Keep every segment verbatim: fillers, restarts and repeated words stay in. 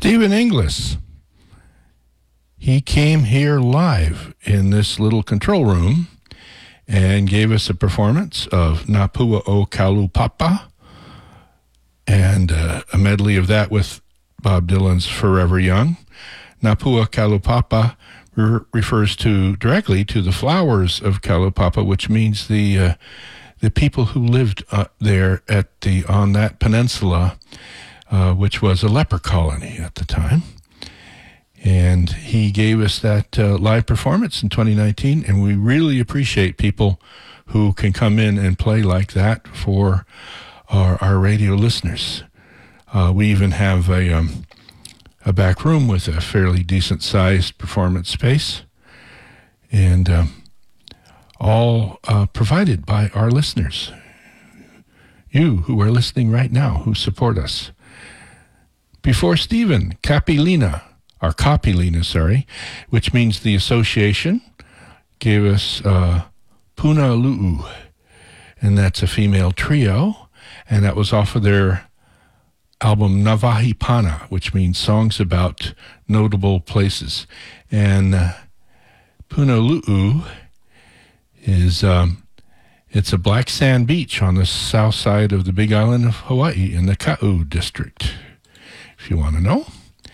Stephen Inglis. He came here live in this little control room and gave us a performance of Napua o Kalupapa and uh, a medley of that with Bob Dylan's Forever Young. Napua Kalupapa re- refers to directly to the flowers of Kalupapa, which means the uh, the people who lived uh, there at the on that peninsula, uh, which was a leper colony at the time. And he gave us that uh, live performance in twenty nineteen, and we really appreciate people who can come in and play like that for our, our radio listeners. Uh, we even have a um, a back room with a fairly decent-sized performance space, and um, all uh, provided by our listeners. You who are listening right now, who support us. Before Stephen, Kapilina, or Kapilina, sorry, which means the association, gave us uh, Puna Lu'u, and that's a female trio, and that was off of their album Navahi Pana, which means songs about notable places. And uh, Puna Lu'u is, um, it's a black sand beach on the south side of the Big Island of Hawaii in the Ka'u district, if you want to know.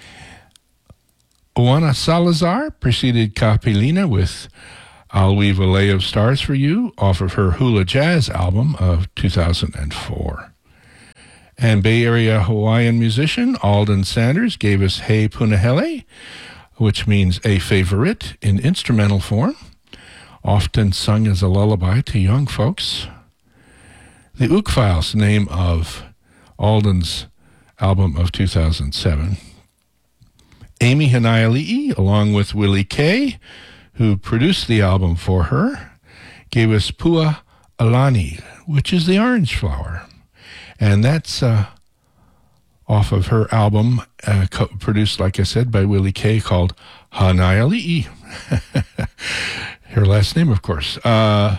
Oana Salazar preceded Kapilina with I'll Weave a Lay of Stars for You off of her Hula Jazz album of two thousand four. And Bay Area Hawaiian musician Alden Sanders gave us Hey Punahele, which means a favorite in instrumental form, often sung as a lullaby to young folks. The Ook Files, name of Alden's album of two thousand seven. Amy Hanaiali'i, along with Willie Kay, who produced the album for her, gave us Pua Alani, which is the orange flower. And that's uh, off of her album, uh, co- produced, like I said, by Willie Kay, called Hanaiali'i. Her last name, of course. Uh,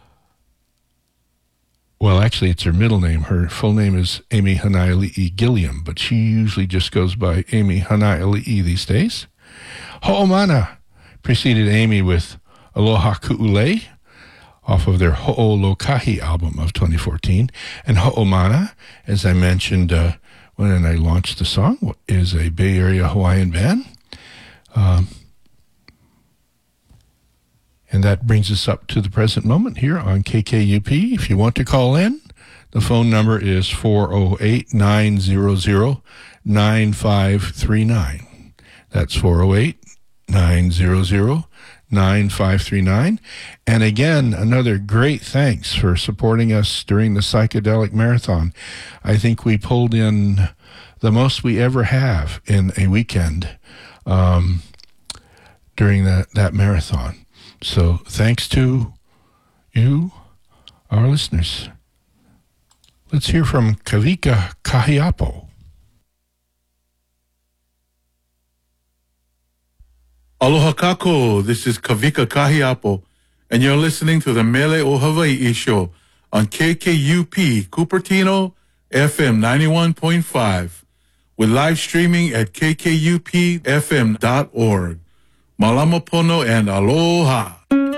well, actually, it's her middle name. Her full name is Amy Hanaiali'i Gilliam, but she usually just goes by Amy Hanaiali'i these days. Ho'omana preceded Amy with Aloha Ku'ulei off of their Ho'olokahi album of twenty fourteen. And Ho'omana, as I mentioned uh, when I launched the song, is a Bay Area Hawaiian band. Um, And that brings us up to the present moment here on K K U P. If you want to call in, the phone number is four oh eight, nine hundred, nine five three nine. That's four oh eight, nine hundred, nine five three nine. And again, another great thanks for supporting us during the Psychedelic Marathon. I think we pulled in the most we ever have in a weekend um, during that, that marathon. So thanks to you, our listeners. Let's hear from Kavika Kahiapo. Aloha kako, this is Kavika Kahiapo, and you're listening to the Mele o Hawaii show on K K U P Cupertino F M ninety-one point five, with live streaming at k k u p f m dot org. Malama pono and aloha.